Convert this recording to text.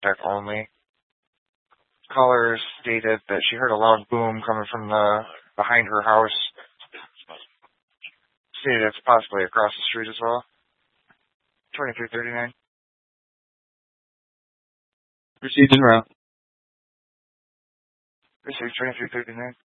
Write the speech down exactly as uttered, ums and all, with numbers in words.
suspect only. Caller stated that she heard a loud boom coming from the behind her house. Stated it's possibly across the street as well. twenty-three thirty-nine. Received en route. Received twenty-three thirty-nine.